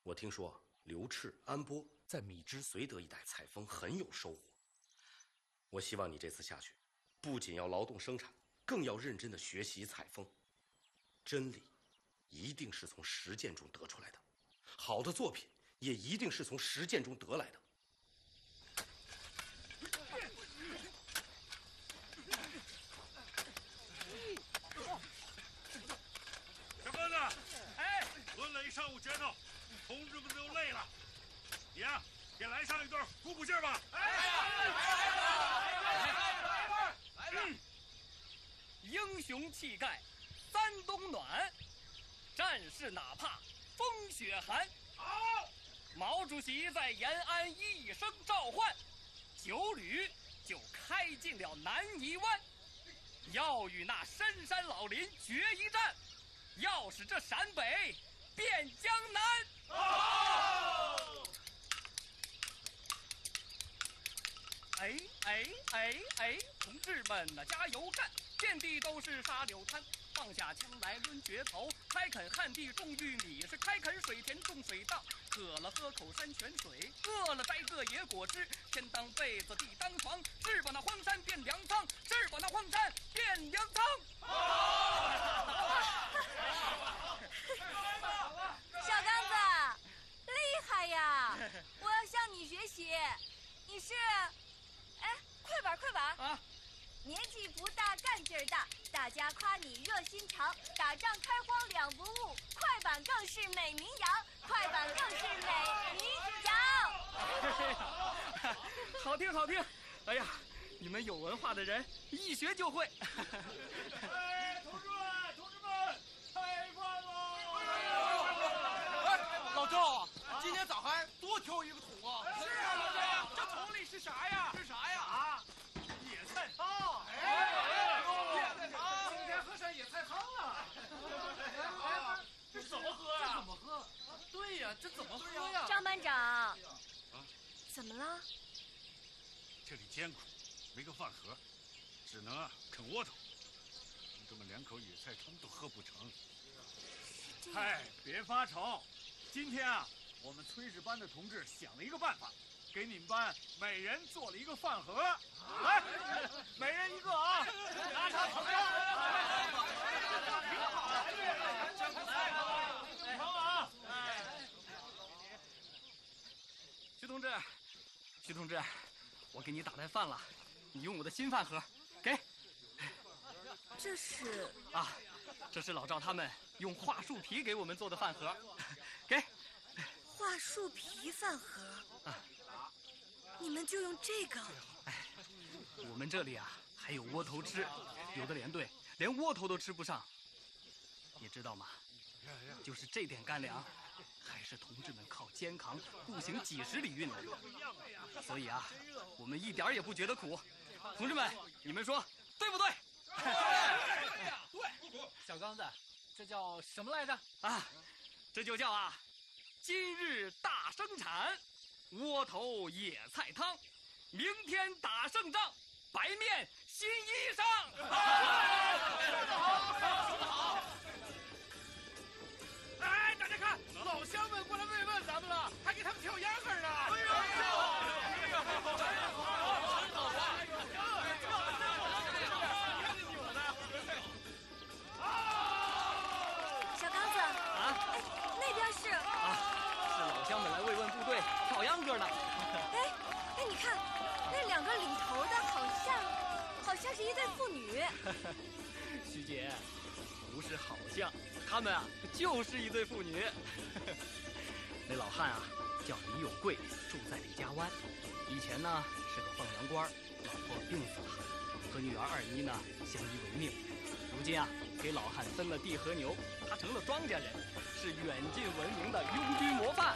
我听说刘炽、安波在米脂绥德一带采风很有收获。我希望你这次下去，不仅要劳动生产，更要认真地学习采风。真理一定是从实践中得出来的，好的作品也一定是从实践中得来的。 小哥子，哎，抡了一上午拳头，同志们都累了，你呀，给来上一段鼓鼓劲儿吧。 英雄气概，三冬暖，战士哪怕风雪寒。 好， 毛主席在延安一声召唤，9旅就开进了南泥湾，要与那深山老林决一战，要使这陕北变江南。 好！ 哎，同志们呐，加油干！遍地都是沙柳滩，放下枪来抡决头，开垦旱地种玉米，是开垦水田种水稻，渴了喝口山泉水，饿了摘个野果汁，天当被子地当床，是把那荒山变粮仓，是把那荒山变粮仓。 小刚子，厉害呀！我要向你学习。你是，哎，快板啊！年纪不大，干劲儿大，大家夸你热心肠，打仗开荒两不误，快板更是美名扬，快板更是美名扬。 好听。哎呀，你们有文化的人一学就会。 哎，同志们，开饭喽！ 哎，老赵，今天咋还多挑一个桶啊？ 是啊，老赵，这桶里是啥呀？啊，野菜汤。野菜汤，今天喝上野菜汤了。这怎么喝呀？ 这怎么喝？对呀，这怎么喝呀？ 张班长，怎么了？ 这里艰苦，没个饭盒，只能啃窝头。同志们连口野菜汤都喝不成。嗨，别发愁，今天啊，我们炊事班的同志想了一个办法，给你们班每人做了一个饭盒。来，每人一个啊！拿上盛上。挺好，真不错。成啊！ 徐同志，我给你打来饭了，你用我的新饭盒，给。 这是啊，这是老赵他们用桦树皮给我们做的饭盒，给。 桦树皮饭盒啊，你们就用这个？ 哎，我们这里啊还有窝头吃，有的连队连窝头都吃不上，你知道吗？就是这点干粮，还是同志们靠肩扛步行几10里运来的，所以啊，我们一点也不觉得苦。同志们，你们说对不对？ 对。小刚子，这叫什么来着？ 啊，这就叫啊，今日大生产，窝头野菜汤，明天打胜仗，白面新衣裳。 说得好。 哎，大家看，老乡们过来慰问咱们了，还给他们跳秧歌呢。哎呦， 小刚子啊，那边是老乡们来慰问部队跳秧歌呢。 哎，你看那2个领头的，好像是一对父女。 徐姐，不是好像，他们啊就是一对父女。那老汉啊叫李有贵，住在李家湾，以前呢是个放羊官，老婆病死了，和女儿二妮呢相依为命。如今啊给老汉分了地和牛，他成了庄稼人，是远近闻名的拥军模范。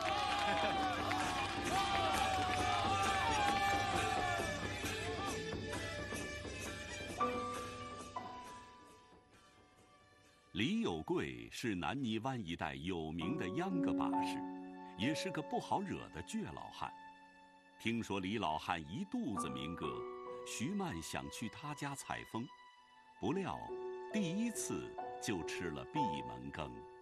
李有贵是南泥湾一带有名的秧歌把式，也是个不好惹的倔老汉。听说李老汉一肚子民歌，徐曼想去他家采风，不料第一次就吃了闭门羹。